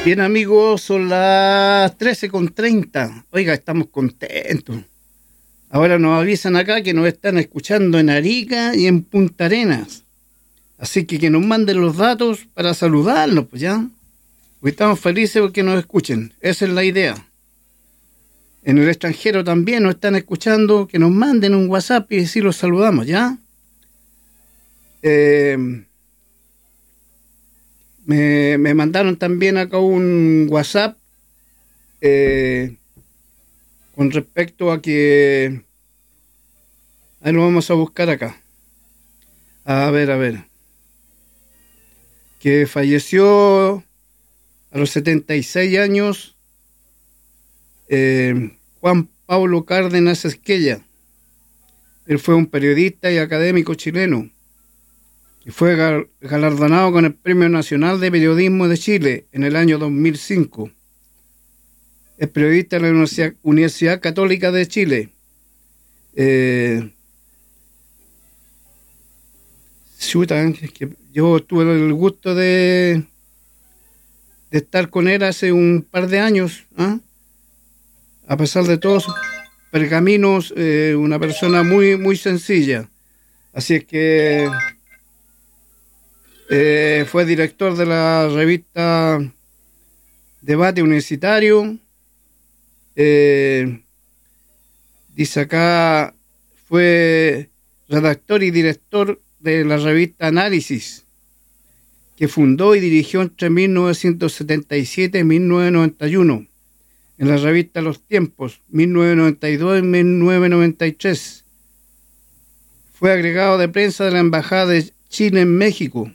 Bien amigos, son las 13:30. Oiga, estamos contentos. Ahora nos avisan acá que nos están escuchando en Arica y en Punta Arenas. Así que nos manden los datos para saludarlos, pues ya. Porque estamos felices porque nos escuchen. Esa es la idea. En el extranjero también nos están escuchando, que nos manden un WhatsApp y así los saludamos, ¿ya? Me mandaron también acá un WhatsApp con respecto a que... Ahí lo vamos a buscar acá. A ver. Que falleció a los 76 años Juan Pablo Cárdenas Esquella. Él fue un periodista y académico chileno y fue galardonado con el Premio Nacional de Periodismo de Chile en el año 2005. Es periodista de la Universidad Católica de Chile. Que yo tuve el gusto de estar con él hace un par de años, ¿eh? A pesar de todos sus pergaminos, una persona muy, muy sencilla. Así es que fue director de la revista Debate Universitario. Dice acá, fue redactor y director de la revista Análisis, que fundó y dirigió entre 1977 y 1991, en la revista Los Tiempos, 1992 y 1993. Fue agregado de prensa de la Embajada de Chile en México.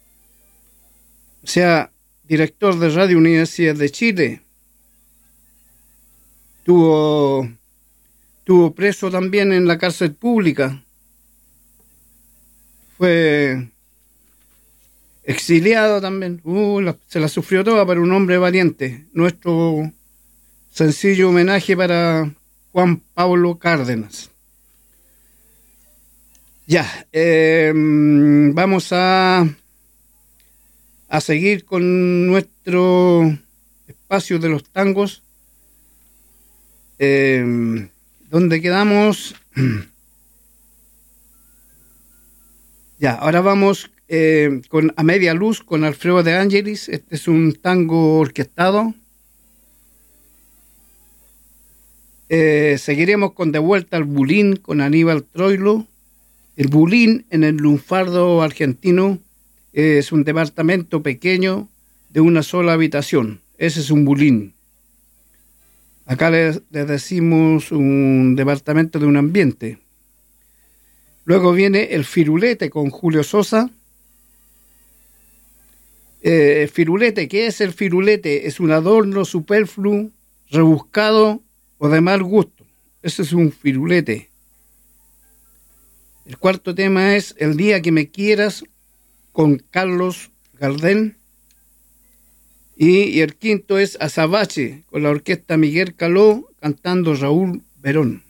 O sea, director de Radio Universidad de Chile. Tuvo preso también en la cárcel pública. Fue exiliado también. Se la sufrió toda para un hombre valiente. Nuestro sencillo homenaje para Juan Pablo Cárdenas. Ya, vamos a seguir con nuestro espacio de los tangos. ¿Dónde quedamos? Ya, ahora vamos con A Media Luz con Alfredo de Ángelis. Este es un tango orquestado. Seguiremos con De Vuelta al Bulín con Aníbal Troilo. El Bulín en el lunfardo argentino es un departamento pequeño de una sola habitación. Ese es un bulín. Acá les decimos un departamento de un ambiente. Luego viene El Firulete con Julio Sosa. Firulete, ¿qué es el firulete? Es un adorno superfluo, rebuscado o de mal gusto. Ese es un firulete. El cuarto tema es El Día que Me Quieras con Carlos Gardel. Y el quinto es Azabache con la orquesta Miguel Caló cantando Raúl Verón.